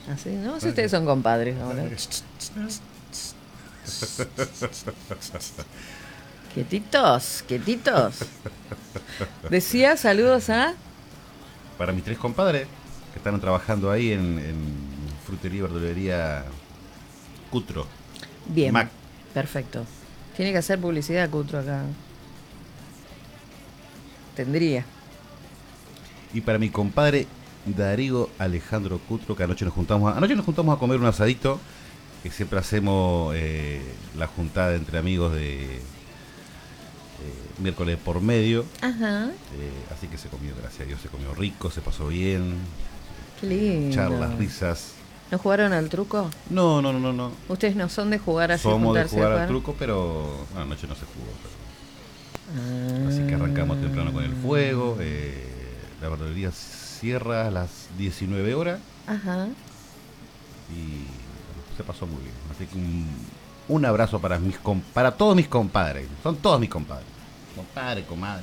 Así, ¿no? Si ustedes son compadres ahora. Quietitos, quietitos. Decía saludos a... Para mis 3 compadres que están trabajando ahí en frutería y verdulería Cutro. Bien, Mac. perfecto. Tiene que hacer publicidad Cutro acá. Tendría. Y para mi compadre Darío Alejandro Cutro, que anoche nos juntamos a comer un asadito, que siempre hacemos la juntada entre amigos de miércoles por medio. Ajá. Así que se comió, gracias a Dios, se comió rico, se pasó bien. Qué lindo. Charlas, risas. ¿No jugaron al truco? No. Ustedes no son de jugar así, Somos de juntarse a jugar al truco, pero anoche no se jugó. Así que arrancamos temprano con el fuego. La verdulería cierra a las 19 horas. Ajá. Y se pasó muy bien. Así que un abrazo para todos mis compadres. Son todos mis compadres. Compadre, comadre.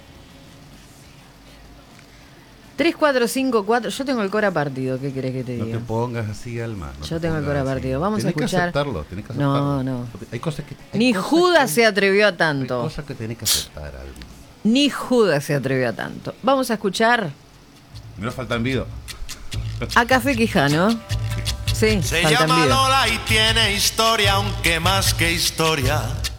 3454. Yo tengo el cora partido. ¿Qué querés que te No diga? te pongas así, Alma. Yo tengo el cora partido. Vamos a escuchar. Tenés que aceptarlo. No. Hay cosas que. Ni Judas se atrevió a tanto. Hay cosas que tenés que aceptar, Alma. Ni Judas se atrevió a tanto. Vamos a escuchar Me falta envido. a Café Quijano. Sí, Se falta llama envido. Lola y tiene historia, aunque más que historia